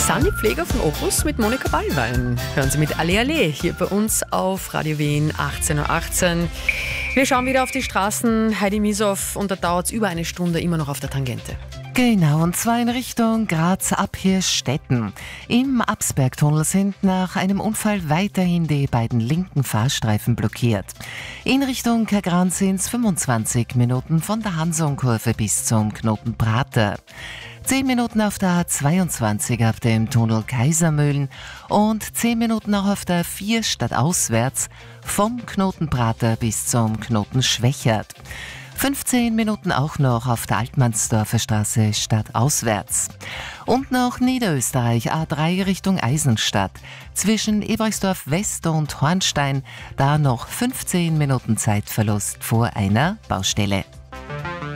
Sandy Pfleger von Opus mit Monika Ballwein. Hören Sie mit Ale Ale hier bei uns auf Radio Wien 18.18 Uhr. Wir schauen wieder auf die Straßen, Heidi Misow, und da dauert es über eine Stunde immer noch auf der Tangente. Genau, und zwar in Richtung Graz ab Hirstetten. Im Absbergtunnel sind nach einem Unfall weiterhin die beiden linken Fahrstreifen blockiert. In Richtung Kagran sind es 25 Minuten von der Hansonkurve bis zum Knoten Prater. 10 Minuten auf der A22 ab dem Tunnel Kaisermühlen und 10 Minuten auch auf der 4 stadtauswärts vom Knoten Prater bis zum Knoten Schwächert. 15 Minuten auch noch auf der Altmannsdorfer Straße stadtauswärts. Und noch Niederösterreich A3 Richtung Eisenstadt. Zwischen Ebersdorf West und Hornstein, da noch 15 Minuten Zeitverlust vor einer Baustelle.